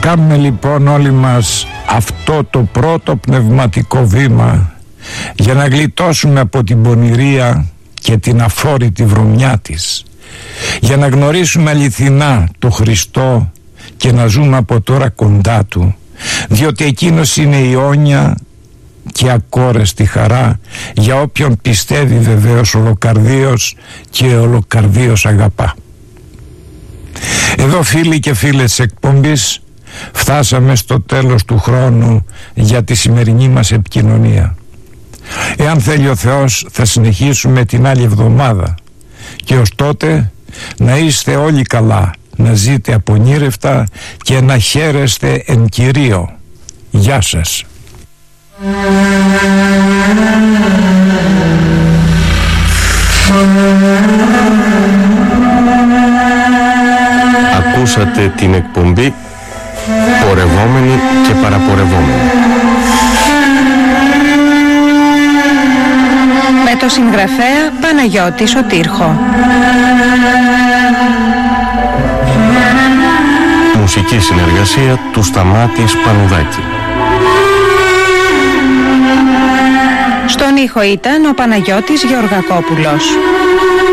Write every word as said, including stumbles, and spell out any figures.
κάνουμε λοιπόν όλοι μας αυτό το πρώτο πνευματικό βήμα για να γλιτώσουμε από την πονηρία και την αφόρητη βρωμιά της, για να γνωρίσουμε αληθινά το Χριστό και να ζούμε από τώρα κοντά Του, διότι Εκείνος είναι η αιώνια και ακόρεστη χαρά για όποιον πιστεύει βεβαίως ολοκαρδίως και ολοκαρδίως αγαπά. Εδώ φίλοι και φίλες της εκπομπής, φτάσαμε στο τέλος του χρόνου για τη σημερινή μας επικοινωνία. Εάν θέλει ο Θεός θα συνεχίσουμε την άλλη εβδομάδα και ως τότε να είστε όλοι καλά, να ζείτε απονήρευτα και να χαίρεστε εν Κυρίω. Γεια σας. Ακούσατε την εκπομπή Πορευόμενοι και Παραπορευόμενοι με το συγγραφέα Παναγιώτη Σωτήρχο. Μουσική συνεργασία του Σταμάτη Σπανουδάκη. Στον ήχο ήταν ο Παναγιώτης Γεωργακόπουλος.